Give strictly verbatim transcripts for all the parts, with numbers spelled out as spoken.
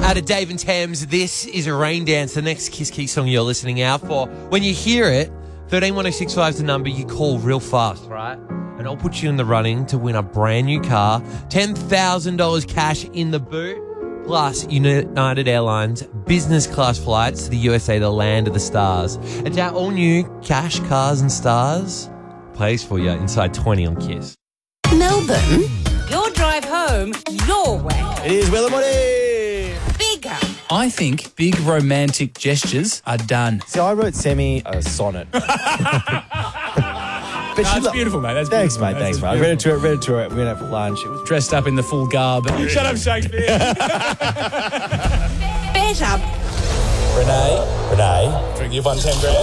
Out of Dave and Thames, this is a Rain Dance, the next Kiss Key song you're listening out for. When you hear it, thirteen one oh six five is the number you call real fast, right? And I'll put you in the running to win a brand new car, ten thousand dollars cash in the boot, plus United Airlines business class flights to the U S A, the land of the stars. It's our all-new Cash, Cars and Stars plays for you inside twenty on Kiss. Melbourne, your drive home, your way. It is Will and Woody. Bigger. I think big romantic gestures are done. See, I wrote Semi a sonnet. But That's she lo- beautiful, mate. That's Thanks, beautiful. mate. Thanks, mate. I read it to her. Read it to her. We went out for lunch. It was Dressed up in the full garb. Shut up, Shakespeare. Better. Renee. Renee. Drink, you've won ten grand.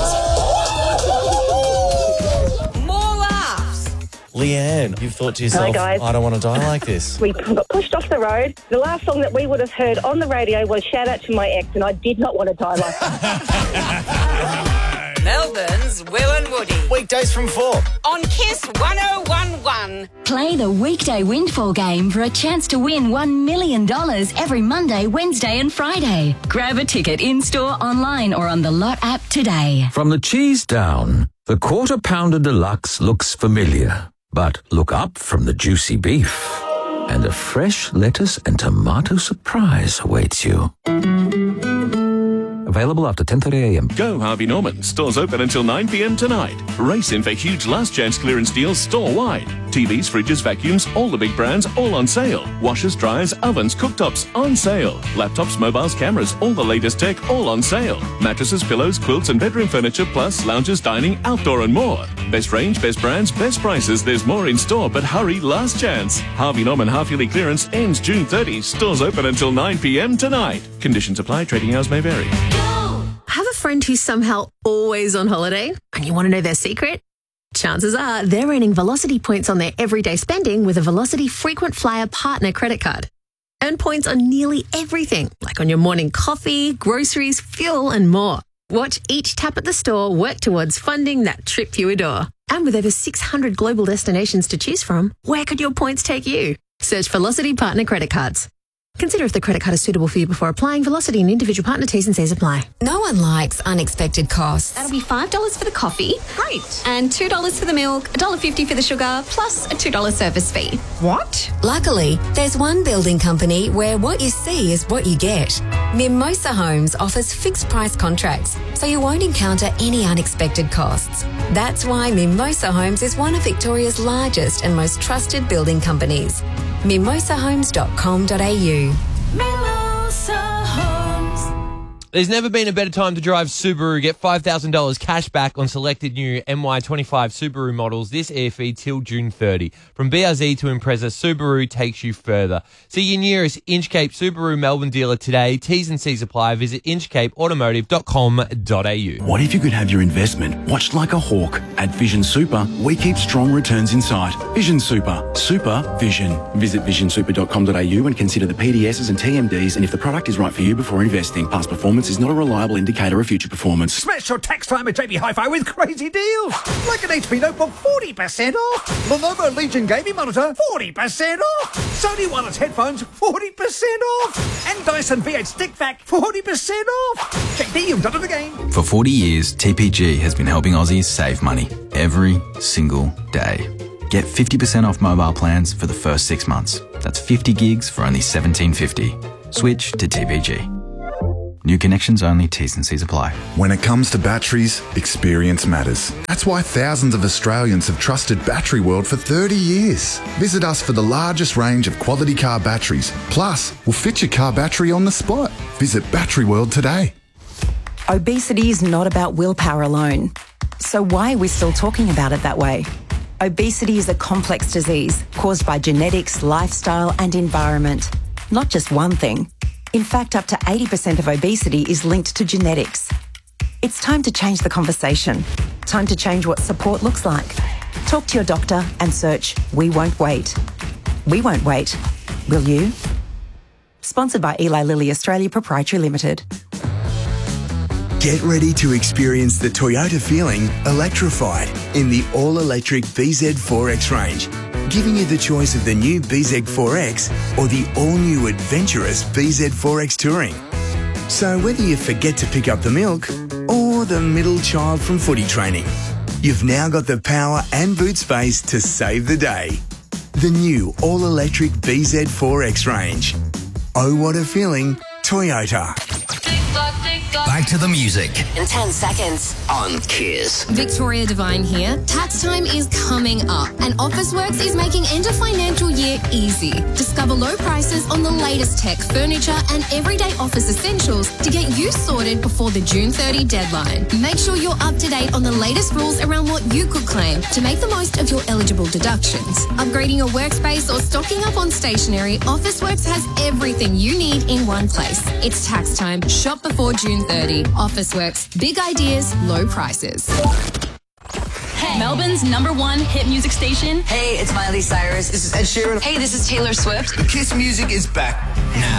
More laughs. Leanne, you've thought to yourself, Hi, guys. I don't want to die like this. We got pushed off the road. The last song that we would have heard on the radio was Shout Out to My Ex, and I did not want to die like that. Melbourne's Will and Woody. Weekdays from four. On Kiss one oh one one. Play the weekday windfall game for a chance to win one million dollars every Monday, Wednesday and Friday. Grab a ticket in-store, online or on the Lot app today. From the cheese down, the Quarter Pounder Deluxe looks familiar. But look up from the juicy beef, and a fresh lettuce and tomato surprise awaits you. Available after ten thirty a.m. Go Harvey Norman. Stores open until nine p.m. tonight. Race in for huge last chance clearance deals store-wide. T Vs, fridges, vacuums, all the big brands, all on sale. Washers, dryers, ovens, cooktops, on sale. Laptops, mobiles, cameras, all the latest tech, all on sale. Mattresses, pillows, quilts and bedroom furniture, plus lounges, dining, outdoor and more. Best range, best brands, best prices. There's more in store, but hurry, last chance. Harvey Norman half-yearly clearance ends June thirtieth. Stores open until nine p.m. tonight. Conditions apply. Trading hours may vary. Have a friend who's somehow always on holiday and you want to know their secret? Chances are they're earning Velocity points on their everyday spending with a Velocity Frequent Flyer Partner credit card. Earn points on nearly everything, like on your morning coffee, groceries, fuel and more. Watch each tap at the store work towards funding that trip you adore. And with over six hundred global destinations to choose from, where could your points take you? Search Velocity Partner credit cards. Consider if the credit card is suitable for you before applying. Velocity and individual partner T's and C's apply. No one likes unexpected costs. That'll be five dollars for the coffee. Great. And two dollars for the milk, one dollar fifty for the sugar, plus a two dollars service fee. What? Luckily, there's one building company where what you see is what you get. Mimosa Homes offers fixed price contracts, so you won't encounter any unexpected costs. That's why Mimosa Homes is one of Victoria's largest and most trusted building companies. mimosa homes dot com dot a u. Mimosa Homes. There's never been a better time to drive Subaru. Get five thousand dollars cash back on selected new M Y twenty-five Subaru models this airfeed till June thirtieth. From B R Z to Impreza, Subaru takes you further. See your nearest Inchcape Subaru Melbourne dealer today. T's and C's apply. Visit inchcape automotive dot com dot a u. What if you could have your investment watched like a hawk? At Vision Super, we keep strong returns in sight. Vision Super. Super Vision. Visit vision super dot com dot a u and consider the P D Ss and T M Ds and if the product is right for you before investing. Past performance is not a reliable indicator of future performance. Smash your tax time at J B Hi-Fi with crazy deals. Like an H P notebook, forty percent off. Lenovo Legion gaming monitor, forty percent off. Sony wireless headphones, forty percent off. And Dyson V eight stick vac, forty percent off. J D, you've done it again. For forty years, T P G has been helping Aussies save money every single day. Get fifty percent off mobile plans for the first six months. That's fifty gigs for only seventeen fifty. Switch to T P G. New connections only, T's and C's apply. When it comes to batteries, experience matters. That's why thousands of Australians have trusted Battery World for thirty years. Visit us for the largest range of quality car batteries. Plus, we'll fit your car battery on the spot. Visit Battery World today. Obesity is not about willpower alone. So why are we still talking about it that way? Obesity is a complex disease caused by genetics, lifestyle and environment. Not just one thing. In fact, up to eighty percent of obesity is linked to genetics. It's time to change the conversation. Time to change what support looks like. Talk to your doctor and search We Won't Wait. We won't wait. Will you? Sponsored by Eli Lilly Australia Proprietary Limited. Get ready to experience the Toyota feeling electrified in the all-electric V Z four X range. giving you the choice of the new B Z four X or the all-new adventurous B Z four X Touring. So whether you forget to pick up the milk or the middle child from footy training, you've now got the power and boot space to save the day. The new all-electric B Z four X range. Oh, what a feeling, Toyota. Back to the music In ten seconds. on Kiss. Victoria Devine here. Tax time is coming up and Officeworks is making end of financial year easy. Discover low prices on the latest tech, furniture and everyday office essentials to get you sorted before the June thirtieth deadline. Make sure you're up to date on the latest rules around what you could claim to make the most of your eligible deductions. Upgrading your workspace or stocking up on stationery, Officeworks has everything you need in one place. It's tax time. Shop before June thirtieth. Officeworks. Big ideas, low prices. Hey. Melbourne's number one hit music station. Hey, it's Miley Cyrus. This is Ed Sheeran. Hey, this is Taylor Swift. Kiss music is back now.